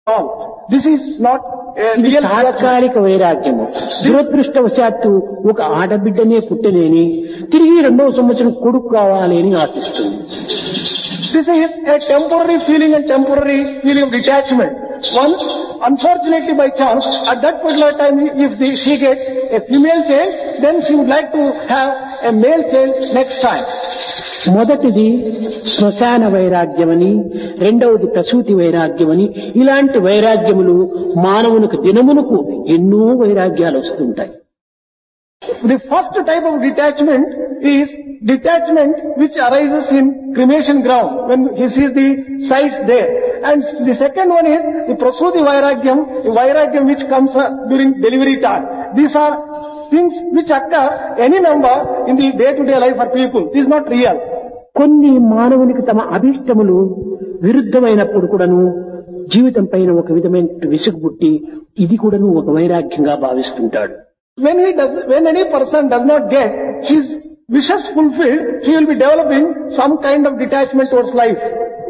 all. This is not a ఇది real తాత్కాలిక వైరాగ్యము. దురదృష్టవశాత్తు ఒక ఆడబిడ్డనే పుట్టలేని తిరిగి 2వ సంవత్సరం కొడుకు కావాలి అని ఆశిస్తుంది. This is a temporary feeling and temporary feeling of detachment. Once, unfortunately by chance, at that particular time, if she gets a female child, then she would like to have a male child next time. మొదటిది శ్మశాన వైరాగ్యమని, రెండవది ప్రసూతి వైరాగ్యమని, ఇలాంటి వైరాగ్యములు మానవునికి దినమునకు ఎన్నో వైరాగ్యాలు వస్తుంటాయి. The first type of detachment is detachment which arises in cremation ground when he sees the sights there. And the second one is the prasuti vairagyam, the vairagyam which comes during delivery time. These are things which occur any number in the day-to-day life for people. This is not real. కొన్ని మానవునికి తమ అభిష్టములు విరుద్ధమైనప్పుడు కూడాను జీవితం పైన ఒక విధమైన విసుగు పుట్టి ఇది కూడాను ఒక వైరాగ్యంగా భావిస్తుంటాడు. When any person does not get his wishes fulfilled, he will be developing some kind of detachment towards life.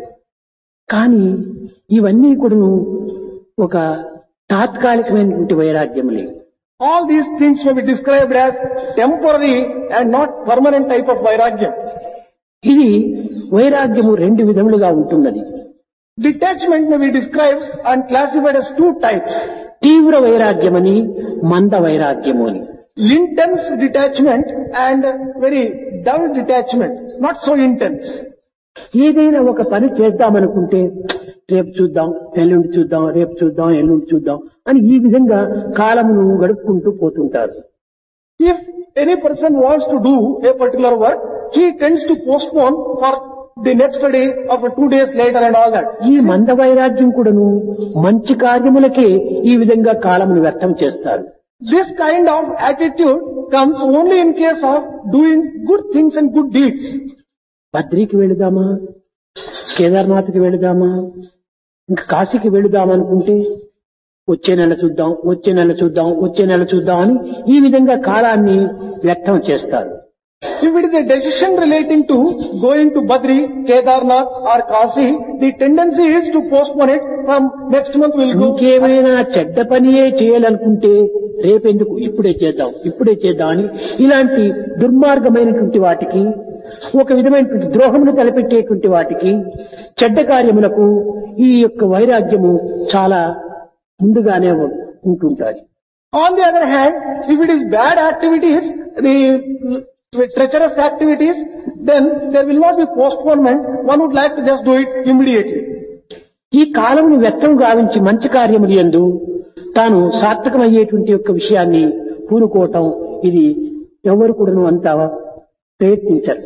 కానీ ఇవన్నీ కూడాను ఒక తాత్కాలికమైనటువంటి వైరాగ్యములే. All these things may be described as temporary and not permanent type of vairagyam. ఇది వైరాగ్యము 2 విధములుగా ఉంటున్నది. Detachment may be described and classified as 2 types. తీవ్ర వైరాగ్యమని, మంద వైరాగ్యము అని. Intense detachment and very dull detachment, not so intense. ఏదైనా ఒక పని చేద్దామనుకుంటే రేపు చూద్దాం, ఎల్లుండి చూద్దాం, రేపు చూద్దాం, ఎల్లుండి చూద్దాం అని ఈ విధంగా కాలమును గడుపుకుంటూ పోతుంటారు. If any person wants to do a particular work, he tends to postpone for the next day or for 2 days later and all that. ఈ మంద వైరాగ్యం కూడాను మంచి కార్యములకే ఈ విధంగా కాలమును వ్యర్థం చేస్తారు. This kind of attitude comes only in case of doing good things and good deeds. బద్రీకి వెళుదామా, కేదార్నాథ్కి వెళుదామా, ఇంకా కాశీకి వెళుదామా అనుకుంటే వచ్చే నెల చూద్దాం, వచ్చే నెల చూద్దాం, వచ్చే నెల చూద్దాం అని ఈ విధంగా కాలాన్ని వ్యర్థం చేస్తారు. If it is a decision relating to going to Badri, Kedarnath or Kashi, the tendency is to postpone it from next month we'll go. ఇంకేమైనా చెడ్డ పనియే చేయాలనుకుంటే రేపెందుకు, ఇప్పుడే చేద్దాం, ఇప్పుడే చేద్దాం అని ఇలాంటి దుర్మార్గమైనటువంటి వాటికి, ఒక విధమైనటువంటి ద్రోహమును తలపెట్టేటువంటి వాటికి, చెడ్డ కార్యములకు ఈ యొక్క వైరాగ్యము చాలా ముందుగానే ఉంటుంటాయి. On the other hand, if it is bad activities, the treacherous activities, then there will not be postponement. One would like to just do it immediately. ఈ కాలమును వ్యర్థం గావించి మంచి కార్యములు యందు తాను సార్థకమయ్యేటువంటి యొక్క విషయాన్ని పూనుకోవటం, ఇది ఎవరు కూడాను అంత ప్రయత్నించరు.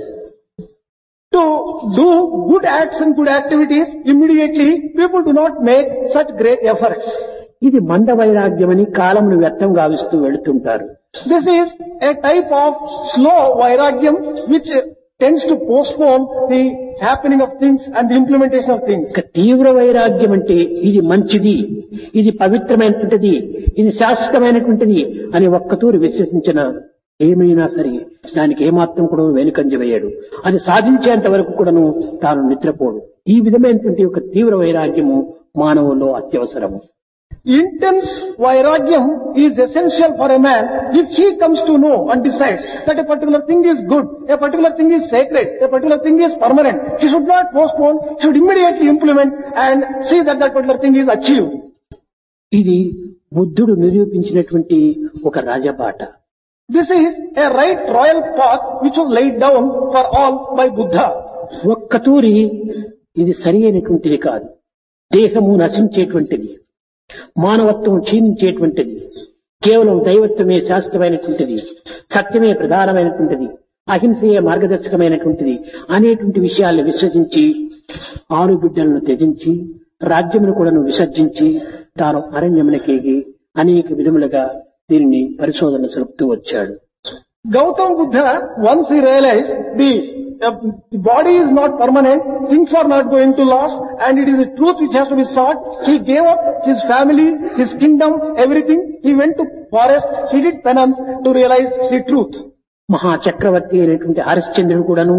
To do good acts and good activities immediately, people do not make such great efforts. ఇది మంద వైరాగ్యమని కాలమును వ్యర్థం గావిస్తూ వెళుతుంటారు. This is a type of slow vairagyam which tends to postpone the happening of things and the implementation of things. ఇక తీవ్ర వైరాగ్యం అంటే ఇది మంచిది, ఇది పవిత్రమైనటువంటిది, ఇది శాశ్వతమైనటువంటిది అని ఒక్కతూరి విశ్వసించిన ఏమైనా సరే దానికి ఏమాత్రం కూడా వెనుకంజ వేయడు. అది సాధించేంత వరకు కూడాను తాను నిద్రపోడు. ఈ విధమైనటువంటి ఒక తీవ్ర వైరాగ్యము మానవుల్లో అత్యవసరము. Intense vairagyam is essential for a man if he comes to know and decides that a particular thing is good, a particular thing is sacred, a particular thing is permanent. He should not postpone, he should immediately implement and see that that particular thing is achieved. ఇది బుద్ధుడు నిరూపించినటువంటి ఒక రాజబాట. This is a right royal path which was laid down for all by Buddha. ఒక్కతూరి ఇది సరి అయినటువంటిది కాదు. దేహము నశించేటువంటిది, మానవత్వం క్షీణించేటువంటిది, కేవలం దైవత్వమే శాశ్వతమైనటువంటిది, సత్యమే ప్రధానమైనటువంటిది, అహింసయే మార్గదర్శకమైనటువంటిది అనేటువంటి విషయాలను విశ్వసించి 6 బిడ్డలను త్యజించి రాజ్యమును కూడాను విసర్జించి తాను అరణ్యమునకేగి అనేక విధములుగా దీనిని పరిశోధన జరుపుతూ వచ్చాడు. Gautama Buddha, once he realized the body is not permanent, things are not going to last, and it is the truth which has to be sought. He gave up his family, his kingdom, everything. He went to forest, he did penance to realize the truth. మహాచక్రవర్తి అయినటువంటి హరిశ్చంద్రుడు కూడాను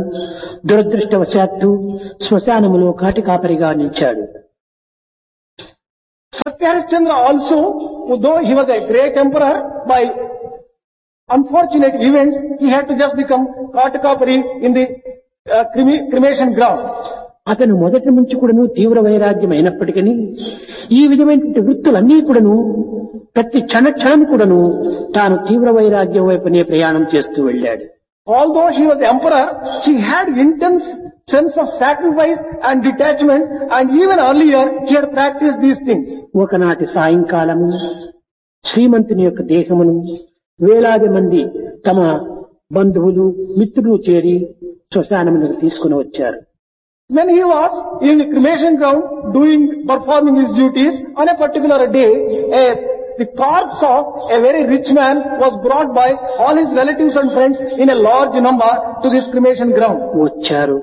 దురదృష్టవశాత్తు శ్మశానములో కాటి కాపరిగా నిలిచాడు. Satya Harishchandra also, though he was a great emperor, by unfortunate events, he had to just become Katakapari in the cremation ground. అతను మొదటి నుంచి కూడాను తీవ్ర వైరాగ్యం అయినప్పటికీ ఈ విధమైనటువంటి వృత్తులన్నీ కూడాను ప్రతి క్షణం కూడాను తాను తీవ్ర వైరాగ్యం వైపునే ప్రయాణం చేస్తూ వెళ్ళాడు. Although he was emperor, he had intense sense of sacrifice and detachment, and even earlier he had practiced these things. ఒకనాటి సాయంకాలము శ్రీమంతుని యొక్క దేహమును వేలాది మంది తమ బంధువులు మిత్రులు చేరి శ్మశానమునకు తీసుకుని వచ్చారు. When he was in the cremation ground performing his duties, on a particular day, the corpse of a very rich man was brought by all his relatives and friends in a large number to this cremation ground. వచ్చారు,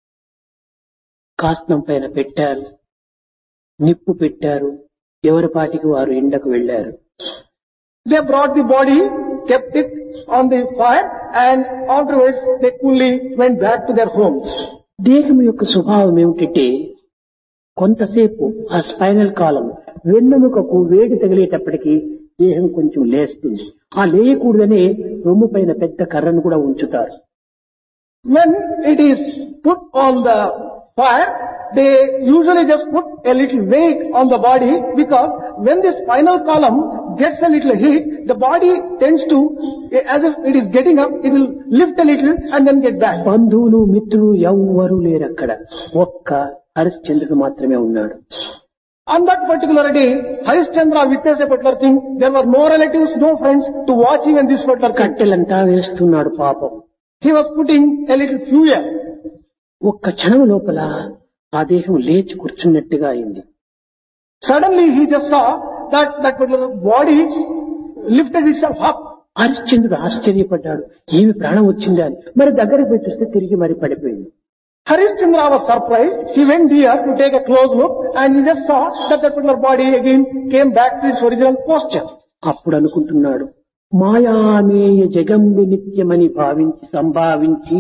కాస్తం పైన పెట్టారు, నిప్పు పెట్టారు, ఎవరి పాటికి వారు ఎండకు వెళ్లారు. They brought the body, kept it on the fire, and afterwards they coolly went back to their homes. దేహం యొక్క స్వభావం ఏమిటంటే కొంతసేపు ఆ స్పైనల్ కాలం వెన్నెముకకు వేడి తగిలేటప్పటికీ దేహం కొంచెం లేస్తుంది. ఆ లేయకూడదనే రొమ్ము పైన పెద్ద కర్రను కూడా ఉంచుతారు. When it is put on the fire, they usually just put a little weight on the body, because when the spinal column gets a little heat, the body tends to, as if it is getting up, it will lift a little and then get back. బంధువులు మిత్రులు ఎవ్వరూ లేరు అక్కడ, ఒక్క హరిశ్చంద్రుడు మాత్రమే ఉన్నాడు. On that particular day, Harishchandra witnessed a particular thing. There were no relatives, no friends to watch even this particular thing. కట్టెలంతా వేస్తున్నాడు పాపం. He was putting a little fuel. ఒక్క క్షణం లోపల ఆ దేహం లేచి కూర్చున్నట్టుగా అయింది. Suddenly he just saw that particular body lifted itself up. హరిశ్చంద్రుడు ఆశ్చర్యపడ్డాడు, ఏమి ప్రాణం వచ్చిందా అని. మరి దగ్గరికి పోయి చూస్తే తిరిగి మరి పడిపోయింది. Harishchandra was surprised. He went near to take a close look, and he just saw that particular body again came back to its original posture. అప్పుడు అనుకుంటున్నాడు, మాయామేయ జగంబి నిత్యమని భావించి సంభావించి.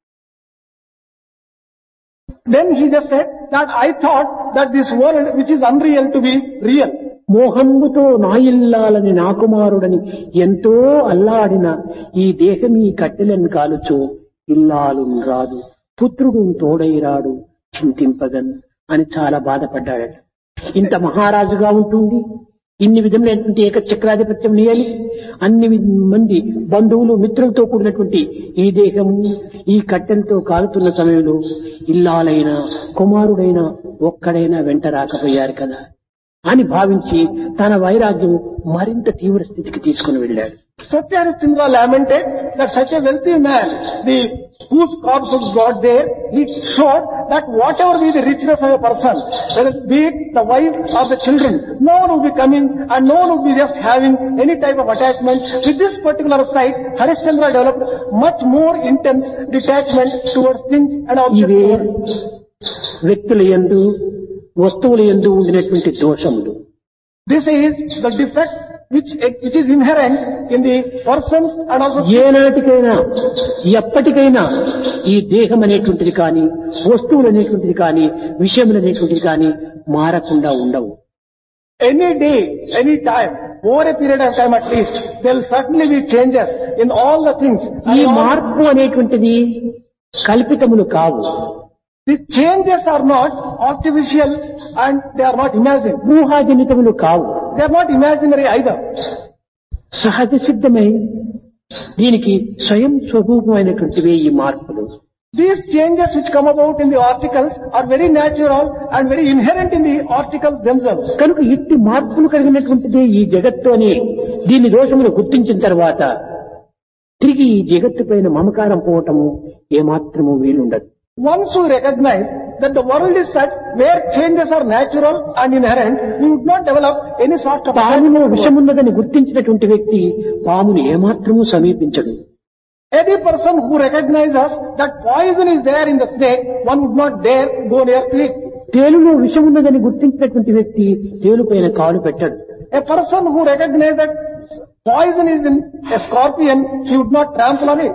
Then he just said that I thought that this world which is unreal to be real. మోహంబుతో నాయిల్లాలని నాకుమారుడని ఎంతో అల్లాడిన ఈ దేహం ఈ కట్టెలను కాలుచు ఇల్లాలు రాదు, పుత్రుడు తోడైరాడు చింతింపగన్ అని చాలా బాధపడ్డాడట. ఇంత మహారాజుగా ఉంటుంది, ఇన్ని విధములైనటువంటి ఏకచక్రాధిపత్యం నియలి అన్ని మంది బంధువులు మిత్రులతో కూడినటువంటి ఈ దేహము ఈ కట్టెలతో కాలుతున్న సమయంలో ఇల్లాలైనా కుమారుడైనా ఒక్కడైనా వెంట రాకపోయారు కదా అని భావించి తన వైరాగ్యం మరింత తీవ్ర స్థితికి తీసుకుని వెళ్ళాడు. Satya Harishchandra lamented that such a wealthy man, whose corpse was brought there, he showed that whatever be the richness of a person, whether be it the wife or the children, no one will be coming and no one will be just having any type of attachment. With this particular sight, Harishchandra developed much more intense detachment towards things and objects. ఇవే వ్యక్తుల యందు వస్తువుల యందు ఉండినటువంటి దోషములు. This is the defect which is inherent in the persons and also. ఏనాటికైనా ఎప్పటికైనా ఈ దేహం అనేటువంటిది కానీ వస్తువులు అనేటువంటిది కానీ విషయములు అనేటువంటిది కానీ మారకుండా ఉండవు. Any day, any time, over a period of time at least, there will certainly be changes in all the things. ఈ మార్పు అనేటువంటిది కల్పితములు కావు. These changes are not artificial and they are not imagined. ఊహాజనితములు కావు. They are not imaginary either. సహజ సిద్ధమై దీనికి స్వయం స్వరూపమైనటువంటివే ఈ మార్పులు. These changes which come about in the articles are very natural and very inherent in the articles themselves. కనుక ఇట్టి మార్పులు కలిగినటువంటిదే ఈ జగత్తు అని దీని దోషములు గుర్తించిన తర్వాత తిరిగి ఈ జగత్తు పైన మమకారం పోవటము ఏమాత్రము వీలుండదు. Once we recognize that the world is such where changes are natural and inherent, we would not develop any sort of. పాములో విషమున్నదని గుర్తించినటువంటి వ్యక్తి పామును ఏమాత్రము సమీపించడు. Any person who recognizes that poison is there in the snake, one would not dare go near to it. తేలులో విషమున్నదని గుర్తించినటువంటి వ్యక్తి తేలుపైన కాలు పెట్టడు. A person who recognizes that poison is in a scorpion, he would not trample on it.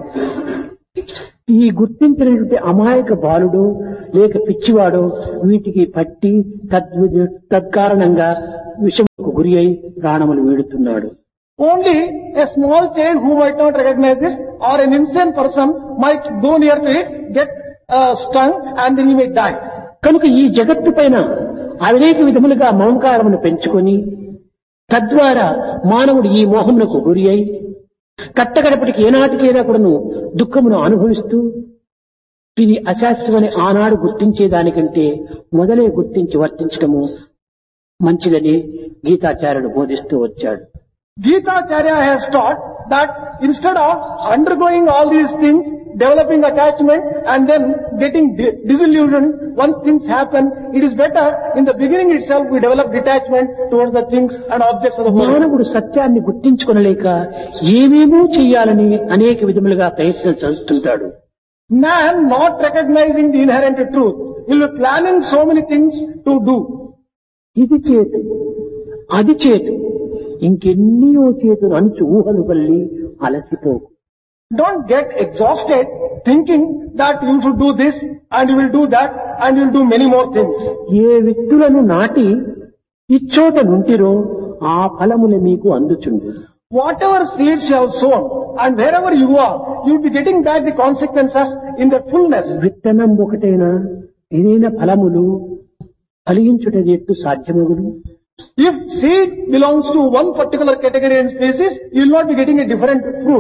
ఈ గుర్తించినటువంటి అమాయక బాలుడు లేక పిచ్చివాడు వీటికి పట్టి తత్కారణంగా విషముకు గురి అయి ప్రాణములు వీడుతున్నాడు. Only a small child who might not recognize this, or an insane person might go near to it, get stung, and then he may die. కనుక ఈ జగత్తు పైన అనేక విధములుగా మమకారమును పెంచుకొని తద్వారా మానవుడు ఈ మోహమునకు గురి అయి కట్టగడపటికి ఏనాటికైనా కూడాను దుఃఖమును అనుభవిస్తూ ఇది అశాస్త్రమని ఆనాడు గుర్తించేదానికంటే మొదలే గుర్తించి వర్తించడము మంచిదని గీతాచార్యుడు బోధిస్తూ వచ్చాడు. Gita-charya has taught that instead of undergoing all these things, developing attachment and then getting disillusioned once things happen, it is better in the beginning itself we develop detachment towards the things and objects of the world. మానవుడు సత్యాన్ని గుర్తించుకొనలేక ఏమేమో చెయ్యాలని అనేక విధములుగా ప్రయత్నం చేస్తుంటాడు. Man not recognizing the inherent truth will be planning so many things to do. ఇది చేతు అది చేతు ఇంకెన్నో చేతులు అంచు ఊహలు Valli అలసిపోకు. Don't get exhausted thinking that you should do this and you will do that and you will do many more things. ఏ విత్తులను నాటి ఇచ్చోట నుంటిరో ఆ ఫలముల మీకు అందుచుండు. Whatever seeds you have sown and wherever you are, you will be getting back the consequences in their fullness. విత్తనం ఒకటైనా ఏదైనా ఫలములు ఫలించుట ఎట్టు సాధ్యమగును? If seed belongs to one particular category and species, you will not be getting a different fruit.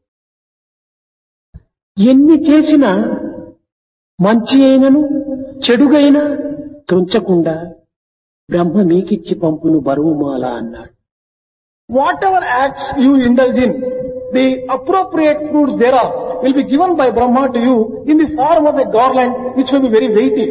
ఎన్ని చేసినా మంచి అయినను చెడుగైనా తుంచకుండా బ్రహ్మ మీకిచ్చి పంపును బరువుమాల అన్నాడు. Whatever acts you indulge in, the appropriate fruits thereof will be given by Brahma to you in the form of a garland which will be very weighty.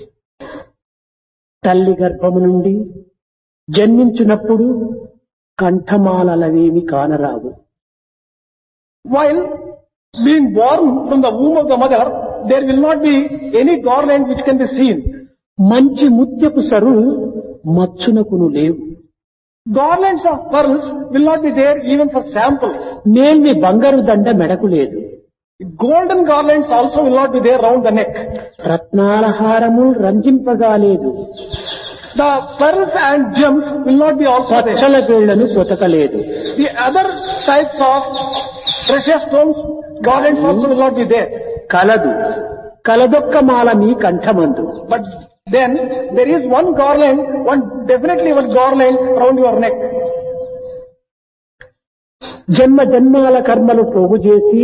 తల్లి గర్భము నుండి జన్మించినప్పుడు కంఠమాలవేమి కానరావు. While being born from the womb of the mother, there will not be any garland which can be seen. మంచి ముత్యపు sir మచ్చునకును లేవు. Garlands of pearls will not be there even for sample. మేల్వి బంగారు దండ మెడకు లేదు. Golden garlands also will not be there round the neck. రత్నాల హారము రంజింపగా లేదు. The pearls and gems will not be also there. Pachchala వేళ్లను పొతకలేదు. The other types of precious stones, garlands also will not be there. కలదు కలదొక్క మాల మీ కంఠమందు. But then there is one garland, definitely one garland around your neck. జన్మ జన్మాల కర్మలు పోగు చేసి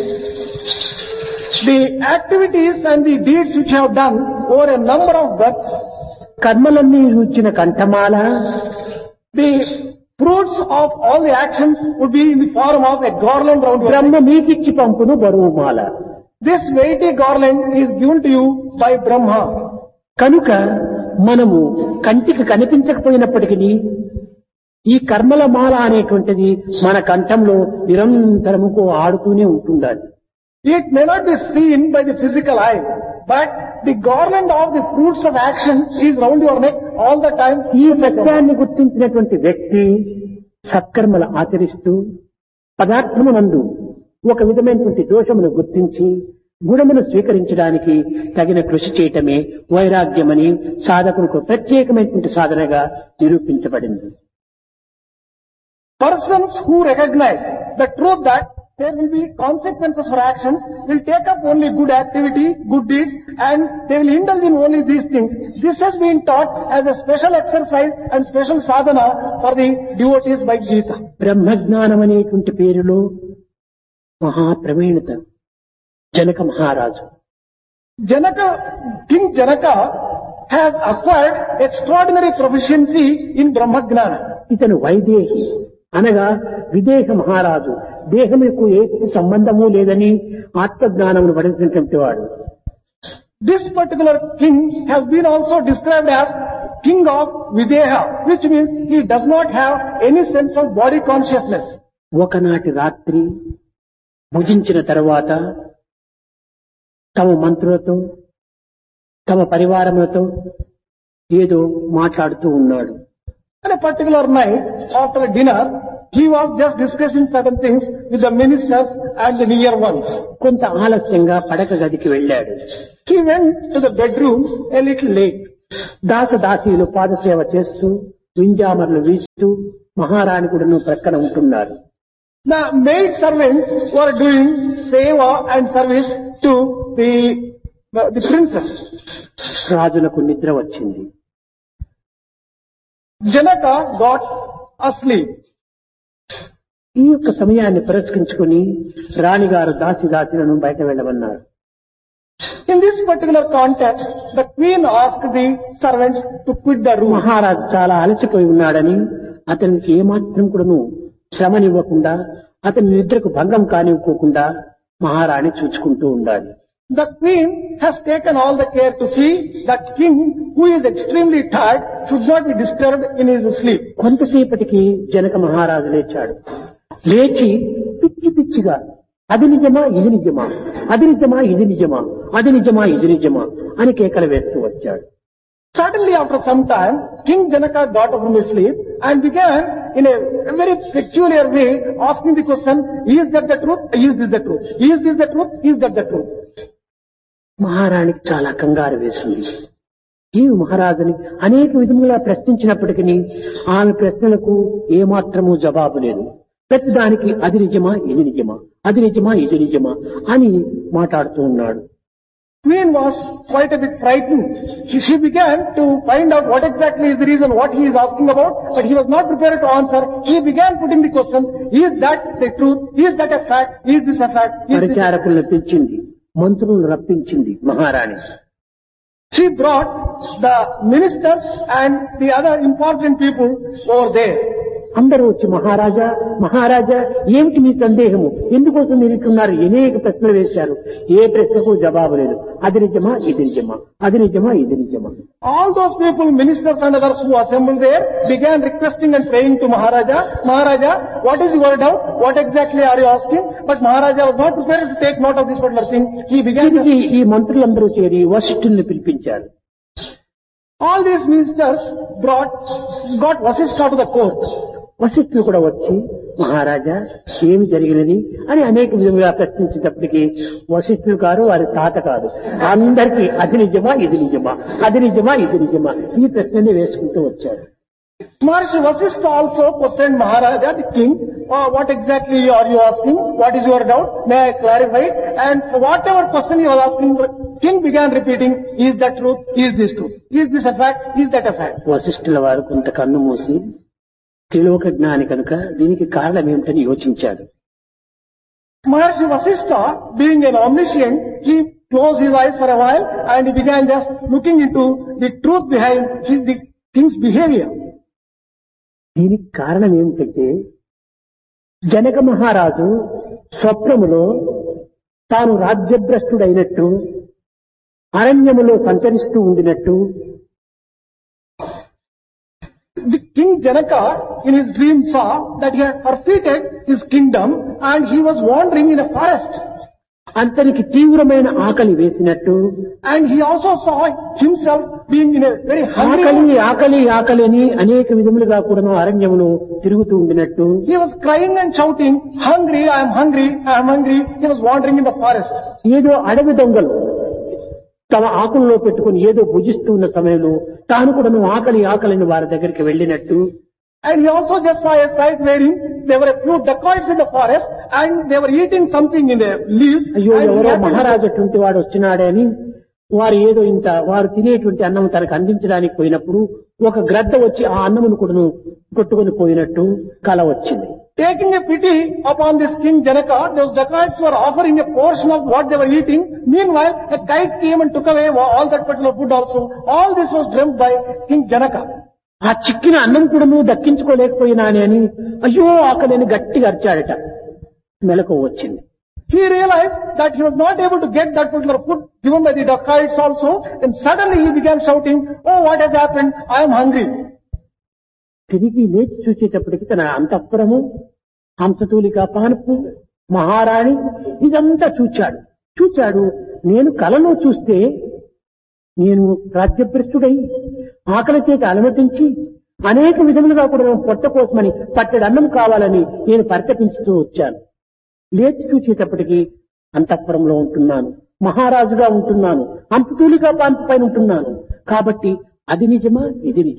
The activities and the deeds which you have done over a number of births, కర్మలన్నీ రుచిన కంఠమాల the fruits of all the actions would be in the form of a garland around your neck. బ్రహ్మ మీకిచ్చి పంపును బరువుమాల. This weighty garland is given to you by Brahma. కనుక మనము కంటికి కనిపించకపోయినప్పటికీ ఈ కర్మల మాల అనేటువంటిది మన కంఠంలో నిరంతరముకు ఆడుతూనే ఉంటుండాలి. It may not be seen by the physical eye, but the garland of the fruits of action is round your neck all the time. ఈ సత్యాన్ని గుర్తించినటువంటి వ్యక్తి సత్కర్మలు ఆచరిస్తూ పదార్థమునందు ఒక విధమైనటువంటి దోషమును గుర్తించి గుణమును స్వీకరించడానికి తగిన కృషి చేయటమే వైరాగ్యమని సాధకులకు ప్రత్యేకమైనటువంటి సాధనగా నిరూపించబడింది. Persons who recognize the truth that there will be consequences for actions will take up only good activity, good deeds, and they will indulge in only these things. This has been taught as a special exercise and special sadhana for the devotees by Gita. బ్రహ్మజ్ఞానం అనేటువంటి పేరులో మహాప్రవీణత జనక మహారాజు. King Janaka has acquired extraordinary proficiency in Brahmagnana. ఇతను వైదేహి అనగా విదేహ మహారాజు. దేహముకు ఏ సంబంధము లేదని ఆత్మజ్ఞానమును పడినటువంటి వాడు. This particular king has been also described as king of Videha, which means he does not have any sense of body consciousness. ఒకనాటి రాత్రి భుజించిన తర్వాత తమ మంత్రులతో తమ పరివారములతో ఏదో మాట్లాడుతూ ఉన్నాడు. On a particular night, after dinner, he was just discussing certain things with the ministers and the near ones. కొంత ఆలస్యంగా పడక గదికి వెళ్ళాడు. He went to the bedroom a little late. దాసదాసీలు పాదసేవ చేస్తూ వింజామర్లు వీస్తూ మహారాణి కూడాను ప్రక్కన ఉంటున్నారు. The maid servants were doing seva and service to the princess. రాజులకు నిద్ర వచ్చింది. Janaka got asleep. ఈ యొక్క సమయాన్ని పురస్కరించుకుని రాణిగారు దాసిలను బయట వెళ్ళమన్నారు. In this particular context, the queen asked the servants to quit the room. మహారాజు చాలా అలసిపోయి ఉన్నాడని అతనికి ఏమాత్రం కూడాను శ్రమనివ్వకుండా అతని నిద్రకు భంగం కానివ్వకుండా మహారాణి చూసుకుంటూ ఉండాలి. The queen has taken all the care to see that king, who is extremely tired, should not be disturbed in his sleep. కొంతసేపటికి జనక మహారాజు లేచాడు. లేచి పిచ్చి పిచ్చిగా అది నిజమా ఇది నిజమా, అది నిజమా ఇది నిజమా, అది నిజమా ఇది నిజమా అని కేకలు వేస్తూ వచ్చాడు. Suddenly after some time, King Janaka got up from his sleep and began in a very peculiar way asking the question, is that the truth? Is this the truth? Is this the truth? Is that the truth? మహారాణికి చాలా కంగారు వేసింది. ఈ మహారాజుని అనేక విధములుగా ప్రశ్నించినప్పటికీ ఆమె ప్రశ్నలకు ఏమాత్రము జవాబు లేదు. ప్రతిదానికి అది నిజమా ఇది నిజమా, అది నిజమా ఇది నిజమా అని మాట్లాడుతూ ఉన్నాడు. Queen was quite a bit frightened. She began to find out what exactly is the reason, what he is asking about, but he was not prepared to answer. He began putting the questions, is that the truth? Is that a fact? Is this a fact? పరిచారకులను తెచ్చింది, మంత్రులను రప్పించింది మహారాణి. She brought the ministers and the other important people over there. అందరూ వచ్చి మహారాజా మహారాజా ఏమిటి మీ సందేహము, ఎందుకోసం మీరు ఇట్టున్నారు, అనేక ప్రశ్నలు వేశారు. ఏ ప్రశ్నకు జవాబు లేదు. అది నిజమా ఇది నిజమా, అది నిజమా ఇది నిజమా. All those people, ministers and others who assembled there, began requesting and praying to Maharaja, Maharaja, what is your doubt? What exactly are you asking? But Maharaja was not prepared to take note of this particular thing. He began to... ఈ మంత్రులందరూ చేరి వశిష్ఠుల్ని పిలిపించారు. All these ministers got Vasishtha to the court. వశిష్ఠులు కూడా వచ్చి మహారాజా ఏమి జరిగినది అని అనేక విధంగా ప్రశ్నించేటప్పటికీ వశిష్ఠులు కాదు, వారి తాత కాదు, అందరికీ అది నిజమా ఇది నిజమా, అది నిజమా ఇది నిజమా ఈ ప్రశ్నని వేసుకుంటూ వచ్చారు. Maharishi Vasishtha also questioned Maharaja, the king, what exactly are you asking? What is your doubt? May I clarify? And for whatever question he was asking, the king began repeating, is that truth? Is this truth? Is this a fact? Is that a fact? వశిష్ఠుల వారు కొంత కన్ను మూసి త్రిలోక జ్ఞాని కనుక దీనికి కారణం ఏమిటని యోచించాడు. Maharishi Vasishtha, being an omniscient, he closed his eyes for a while and he began just looking into the truth behind the king's behavior. దీనికి కారణం ఏమిటంటే జనక మహారాజు స్వప్నములో తాను రాజ్యభ్రష్టుడైనట్టు అరణ్యములో సంచరిస్తూ ఉండినట్టు The King Janaka in his dream saw that he had forfeited his kingdom and he was wandering in a forest. అతనికి తీవ్రమైన ఆకలి వేసినట్టు And he also saw himself being in a very hungry ఆకలి ఆకలి ఆకలి అని అనేక విధములుగా కూడా అరణ్యములో తిరుగుతూ ఉండినట్టు He was crying and shouting, hungry, I am hungry, I am hungry. He was wandering in the forest. ఏదో అడవి దొంగలు తమ ఆకుల్లో పెట్టుకుని ఏదో భుజిస్తూ ఉన్న సమయంలో తాను కూడా ఆకలి ఆకలిని వారి దగ్గరికి వెళ్ళినట్టు. And he also just saw a sight wherein there were a few dacoits in the forest and they were eating something in the leaves. అయ్యో ఎవరో మహారాజు అటువంటి వాడు వచ్చినాడే అని వారు ఏదో ఇంత వారు తినేటువంటి అన్నం తనకు అందించడానికి పోయినప్పుడు ఒక గ్రద్ద వచ్చి ఆ అన్నమును కూడా కొట్టుకొని పోయినట్టు కల వచ్చింది. Taking a pity upon this King Janaka, those dacoits were offering a portion of what they were eating. Meanwhile, a kite came and took away all that particular food also. All this was dreamt by King Janaka. ఆ చిక్కిన అన్నం కూడా దక్కించుకోలేకపోయినానే అని అయ్యో ఆకలిని గట్టిగా అరిచాడట. మెలకు వచ్చింది. He realized that he was not able to get that particular food given by the dacoits also. And suddenly he began shouting, oh, what has happened? I am hungry. తిరిగి లేచి చూసేటప్పటికి తన అంతఃపురము, హంసతూలిక పానుపు, మహారాణి ఇదంతా చూచాడు. నేను కలలో చూస్తే నేను రాజ్యభ్రష్టుడై ఆకలి చేత అలమటించి అనేక విధములుగా కూడా పొట్ట కోసమని పట్టెడు అన్నం కావాలని నేను పరితపించుతూ వచ్చాను. లేచి చూసేటప్పటికి అంతఃపురంలో ఉంటున్నాను, మహారాజుగా ఉంటున్నాను, హంసతూలిక పాన్పు పైన ఉంటున్నాను. కాబట్టి అది నిజమా ఇది నిజమా,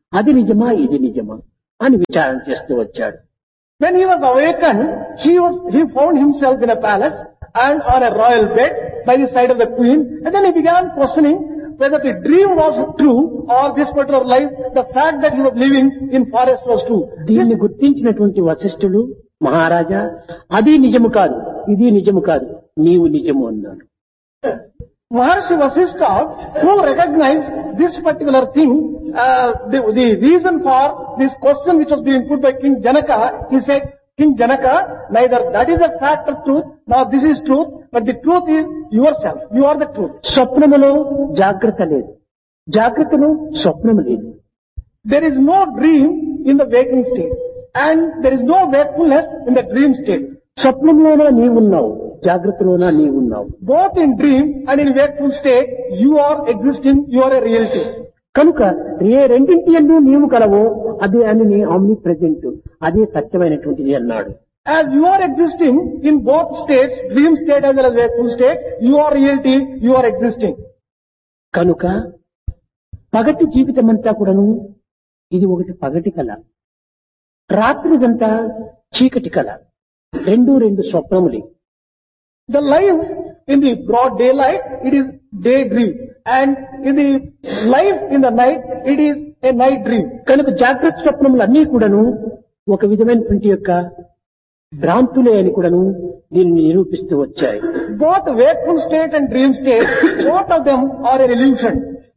అది నిజమా ఇది నిజమా అని విచారణ చేస్తూ వచ్చాడు. When he was awakened, he found himself in a palace and on a royal bed by the side of the queen, and then he began questioning whether the dream was true or this particular life, the fact that he was living in forest was true. దీన్ని గుర్తించినటువంటి వశిష్ఠుడు, మహారాజా అది నిజము కాదు ఇది నిజము కాదు నీవు నిజము అన్నాడు. Maharshi Vasishtha, who recognized this particular thing, the reason for this question which was being put by King Janaka, he said, King Janaka, neither that is a fact of truth, nor this is truth, but the truth is yourself. You are the truth. స్వప్నములో జాగ్రత్త లేదు, జాగ్రత్తలో స్వప్నము లేదు. There is no dream in the waking state, and there is no wakefulness in the dream state. స్వప్నంలోనా నీవున్నావు, జాగ్రత్తలోనా నీవున్నావు. Both in dream and in wakeful state, you are existing, you are a reality. కనుక ఏ రెండింటి యందు నీవు కలవో అదే అని omni present, అదే సత్యమైనటువంటిది అన్నాడు. As you are existing in both states, dream state as well as wakeful state, you are reality, you are existing. కనుక పగటి జీవితం అంతా కూడాను ఇది ఒకటి పగటి కళ, రాత్రిదంతా చీకటి కళ, రెండు స్వప్నములే. The life in the broad daylight, it is daydream, and in the life in the night, it is a night dream. కనుక జాగ్రత్త స్వప్నములు అన్నీ కూడాను ఒక విధమైనటువంటి యొక్క భ్రాంతులే అని కూడాను దీనిని నిరూపిస్తూ వచ్చాయి. Both wakeful state and dream state, both of them are an illusion.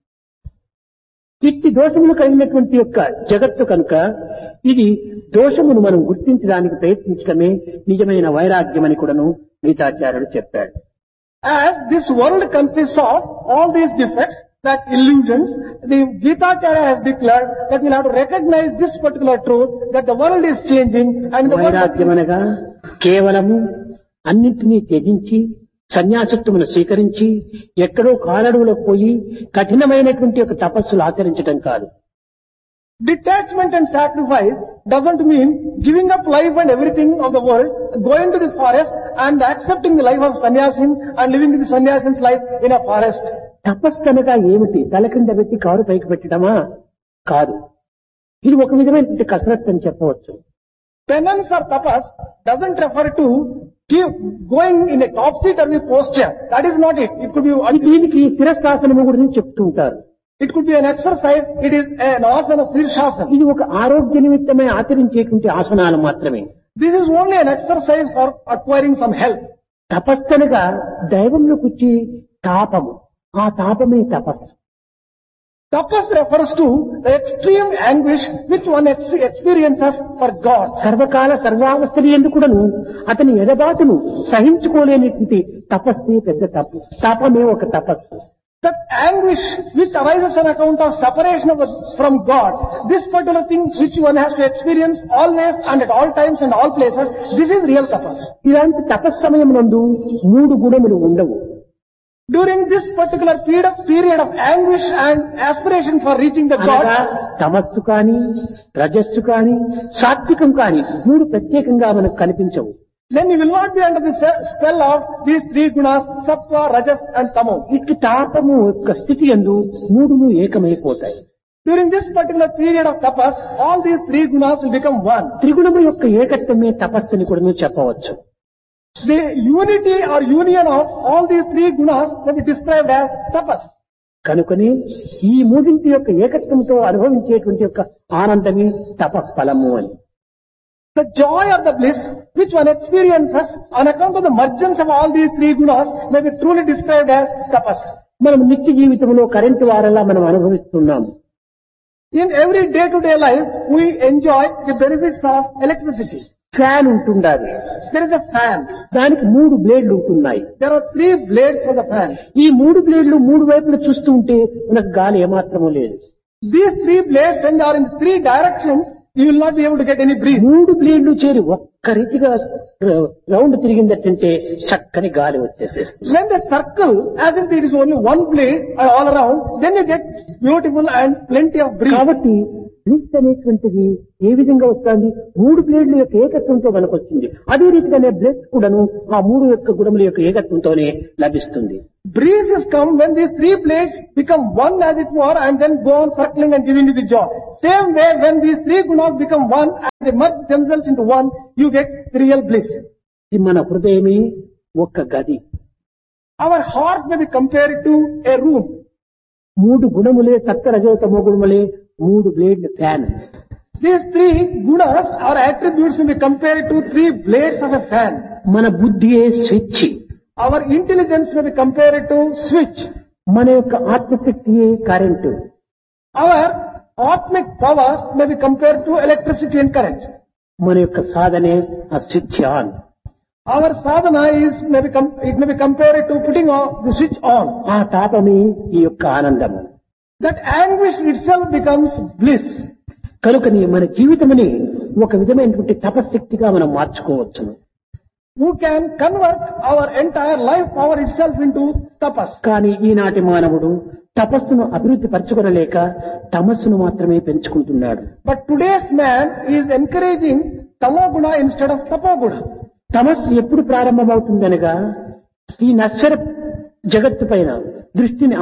ఇట్టి దోషములు కలిగినటువంటి యొక్క జగత్తు కనుక ఇది దోషమును మనం గుర్తించడానికి ప్రయత్నించడమే నిజమైన వైరాగ్యం అని కూడాను గీతాచార్యుడు చెప్పాడు. As this world consists of all these defects, that illusions, the Gitacharya has declared that we'll have to recognize this particular truth, that the world is changing and the world... వైరాగ్యం అనగా కేవలము అన్నింటినీ త్యజించి సన్యాసత్వమును స్వీకరించి ఎక్కడో కారడువులో పోయి కఠినమైనటువంటి ఒక తపస్సులు ఆచరించడం కాదు. Detachment and sacrifice doesn't mean giving up life and everything of the world, going to the forest and accepting the life of sannyasin and living the sannyasin's life in a forest. తపస్సు అనగా ఏమిటి? తల కింద పెట్టి car పైకి పెట్టడమా? కాదు. ఇది ఒక విధమైనటువంటి కసరత్తు అని చెప్పవచ్చు. Penance or tapas doesn't refer to going in a topsy-turvy posture. That is not it. It could be... దీనికి శిరస్సాసనము గురించి చెప్తూ ఉంటారు. It could be an exercise. It is an asana, Sirsasana. ఇది ఒక ఆరోగ్య నిమిత్తమై ఆచరించేటువంటి ఆసనాలు మాత్రమే. This is only an exercise for acquiring some health. తపస్సనగా దైవంలో కూర్చి తాపము, ఆ తాపమే తపస్సు. Tapas refers to the extreme anguish which one experiences for God. సర్వకాల సర్వావస్థలు ఎందుకుడను అతని ఎడబాటును సహించుకోలేనిటువంటి తపస్సే పెద్ద తప్పు, తాపమే ఒక తపస్సు. That anguish which arises on account of separation from God, this particular thing which one has to experience always and at all times and all places, this is real tapas. ఇలాంటి తపస్సు సమయమునందు 3 గుణములు ఉండవు. During this particular period of anguish and aspiration for reaching the God, తమస్సు కాని రజస్సు కాని సాత్వికం కాని 3 ప్రత్యేకంగా మనకు కనిపించవు. then you will not be under the spell of these 3 gunas, sattva, rajas and tamo. ఇటు తాపము యొక్క స్థితి యందు 3 ఏకమైపోతాయి. During this particular period of tapas, all these 3 gunas will become one. త్రిగుణము యొక్క ఏకత్వమే తపస్సు అని కూడా చెప్పవచ్చు. The unity or union of all these 3 gunas can be described as tapas. కనుకనే ఈ మూడింటి యొక్క ఏకత్వంతో అనుభవించేటువంటి యొక్క ఆనందమే తపఫలము అని. The joy or the bliss which one experiences on account of the mergence of all these 3 gunas may be truly described as tapas. మనం నిత్య జీవితంలో కరెంటు వారలా మనం అనుభవిస్తున్నాము. In every day-to-day life, we enjoy the benefits of electricity. Fan ఉంటుండాలి. There is a fan. దానికి 3 బ్లేడ్లు ఉంటున్నాయి. There are 3 blades for the fan. ఈ 3 బ్లేడ్లు 3 వైపులు చూస్తూ ఉంటే మనకు గాలి ఏమాత్రమూ లేదు. These 3 blades when they are in 3 directions, you will not be able to get any breeze. 3 బ్లేడ్లు చేరి ఒక్క రీతిగా రౌండ్ తిరిగిందంటే చక్కని గాలి వచ్చేసేస్తుంది. When they circle, as if it is only one blade all around, then you get beautiful and plenty of breeze. కాబట్టి bliss అనేటువంటిది ఏ విధంగా వస్తుంది? 3 బ్లేడ్ల యొక్క ఏకత్వంతో మనకు వచ్చింది. అదే రీతిగానే బ్లెస్ కూడాను ఆ 3 యొక్క గుణముల యొక్క ఏకత్వంతోనే లభిస్తుంది. Breezes come when these 3 blades become one as it were and then go on circling and giving you the joy. Same way, when these 3 gunas become one and they merge themselves into one, you get the real bliss. ఇది మన హృదయమే ఒక్క గది. Our heart may be compared to a room. 3 గుణములే సత్వ రజో తమో గుణములే 3 బ్లేడ్ల fan. These 3 gunas or attributes may be compared to 3 blades of a fan. మన బుద్ధియే switch. Our intelligence may be compared to switch. మన యొక్క ఆత్మశక్తియే current. Our atmic power may be compared to electricity and current. మన యొక్క సాధనే ఆ switch on. Our sadhana it may be compared to putting on the switch on. ఆ తాపమే ఈ యొక్క ఆనందము. That anguish itself becomes bliss. కనుకని మన జీవితముని ఒక విధమైనటువంటి తపశక్తిగా మనం మార్చుకోవచ్చును. Who can convert our entire life power itself into tapas. కానీ ఈనాటి మానవుడు తపస్సును అభివృద్ధి పరచుకొనలేక తమస్సును మాత్రమే పెంచుకుంటున్నాడు. But today's man is encouraging tamoguna instead of tapoguna. తమస్సు ఎప్పుడు ప్రారంభమవుతుందనగా ఈ నశ్వర జగత్తు పైన దృష్టిని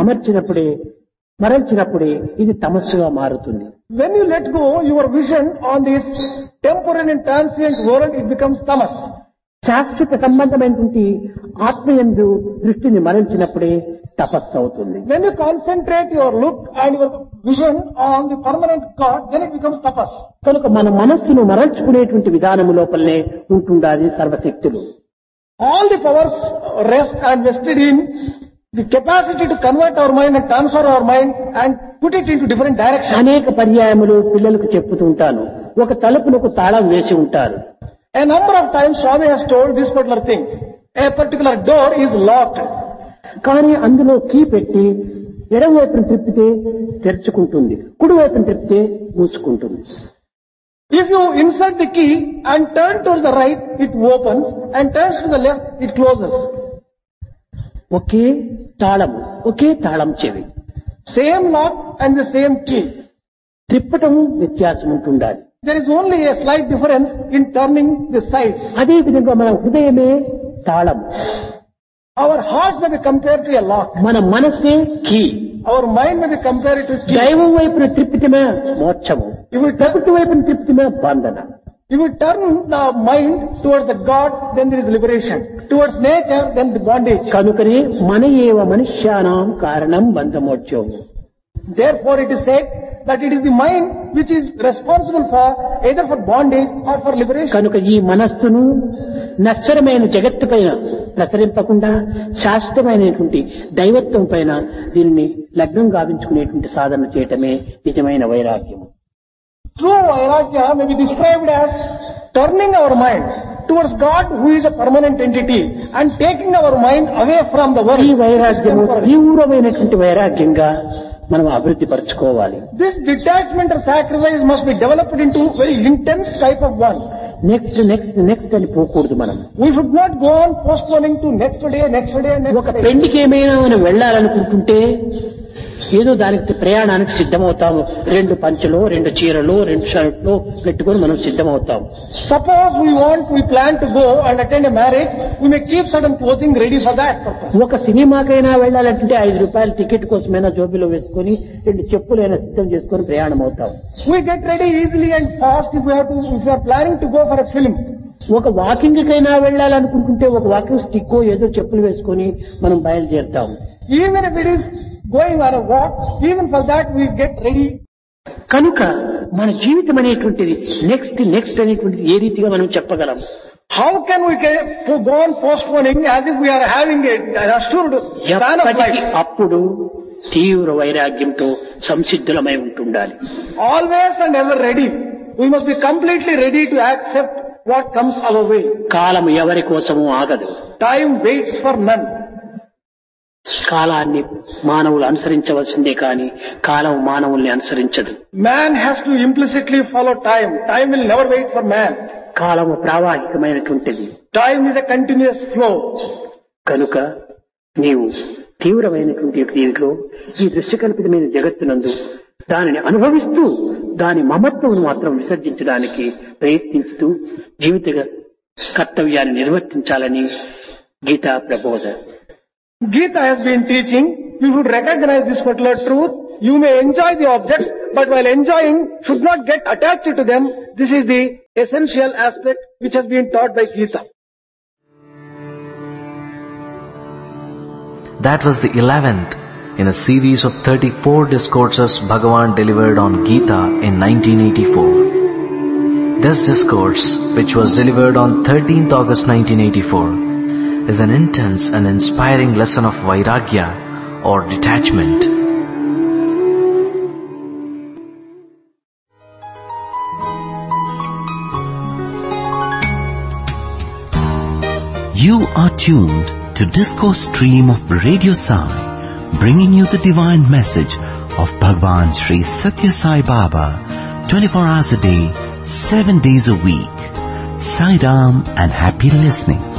మరల్చినప్పుడే ఇది తమస్సుగా మారుతుంది. When you let go your vision on this temporary and transient world, it becomes tamas. శాశ్వత సంబంధమైనటువంటి ఆత్మయందు దృష్టిని మరల్చినప్పుడే తపస్సు అవుతుంది. When you concentrate your look and your vision on the permanent God, then it becomes tapas. కనుక మన మనస్సును మరల్చుకునేటువంటి విధానము లోపలనే ఉంటుండాలి సర్వశక్తులు. All the powers rest and vested in the capacity to convert our mind and transfer our mind and put it into different directions. అనేక పర్యాయములు పిల్లలకు చెప్పుతూ ఉంటాను. ఒక తలుపునకు తాళం వేసి ఉంటారు. A number of times Swami has told this particular thing. A particular door is locked. కానీ అందులో కీ పెట్టి ఎడమ వైపున తిప్పితే తెరుచుకుంటుంది, కుడి వైపున తిప్పితే మూసుకుంటుంది. If you insert the key and turn towards the right, it opens, and turns to the left, it closes. ఒకే తాళం చెవి. Same lock and the same key. తిప్పటం వ్యత్యాసం ఉంటుండాలి. There is only a slight difference in turning the sides. అదే విధంగా మన హృదయమే తాళం. Our heart may be compared to a lock. మన మనసే key. Our mind may be compared to key. దైవం వైపున త్రిప్పితమే మోక్షము, ప్రకృతి వైపున త్రిప్పితమే బంధన. If you turn the mind towards the God, then there is liberation. Towards nature, then the bondage. కనుకనే మన ఏవ మనుష్యానాం కారణం బంధమోక్షము. Therefore it is said that it is the mind which is responsible for either for bondage or for liberation. కనుక ఈ మనస్సును నశ్వరమైన జగత్తు పైన ప్రసరింపకుండా శాశ్వతమైనటువంటి దైవత్వం పైన దీనిని లగ్నం గావించుకునేటువంటి సాధన చేయటమే నిజమైన వైరాగ్యం. True vairagya may be described as turning our mind towards God, who is a permanent entity, and taking our mind away from the world. ఈ వైరాగ్యము తీవ్రమైనటువంటి వైరాగ్యంగా మనం అభివృద్ధి పరచుకోవాలి. This detachment or sacrifice must be developed into very intense type of one. Next అని పోకూడదు. మనం We should not go on postponing to next day. ఒక పెళ్లికి ఏమైనా మనం వెళ్ళాలనుకుంటుంటే ఏదో దానికి ప్రయాణానికి సిద్ధమవుతాము. 2 పంచలు, 2 చీరలు, 2 షర్ట్లు పెట్టుకొని మనం సిద్ధమవుతాం. Suppose we plan to go and attend a marriage, we may keep certain clothing ready for that purpose. ఒక సినిమాకైనా వెళ్ళాలంటే 5 రూపాయల టికెట్ కోసమైనా జోబిలో వేసుకొని 2 చెప్పులైనా సిద్ధం చేసుకొని ప్రయాణం అవుతాం. We get ready easily and fast if we are planning to go for a film. ఒక వాకింగ్ కైనా వెళ్ళాలనుకుంటుంటే ఒక వాకింగ్ స్టిక్ ఏదో చెప్పులు వేసుకొని మనం బయలుదేరుతాం. Even if it is going on a walk, even for that we get ready. కనుక మన జీవితం అనేటువంటిది నెక్స్ట్ అనేటువంటిది ఏ రీతిగా మనం చెప్పగలం? How can we go on postponing as if we are having an assured plan of life? అప్పుడు తీవ్ర వైరాగ్యంతో సంసిద్ధులమై ఉంటుండాలి. Always and ever ready. We must be completely ready to accept what comes our way. కాలం ఎవరి కోసమూ ఆగదు. Time waits for none. కాలాన్ని మానవులు అనుసరించవలసిందే కానీ కాలం మానవుల్ని అనుసరించదు. Man has to implicitly follow time. Time will never wait for man. కాలము ప్రావాహికమైనటువంటిది. Time is a continuous flow. కనుక నీవు తీవ్రమైనటువంటి దీంట్లో ఈ దృశ్యకల్పితమైన జగత్తునందు దానిని అనుభవిస్తూ దాని మమత్వం మాత్రం విసర్జించడానికి ప్రయత్నిస్తూ జీవిత కర్తవ్యాన్ని నిర్వర్తించాలని గీతా ప్రబోధ. Gita has been teaching, you should recognize this particular truth. You may enjoy the objects, but while enjoying, should not get attached to them. This is the essential aspect which has been taught by Gita. That was the 11th in a series of 34 discourses Bhagavan delivered on Gita in 1984. This discourse, which was delivered on 13th August 1984, is an intense and inspiring lesson of Vairagya or detachment. You are tuned to Discourse Stream of Radio Sai, bringing you the divine message of Bhagwan Sri Satya Sai Baba, 24 hours a day, 7 days a week. Sai Ram and happy listening.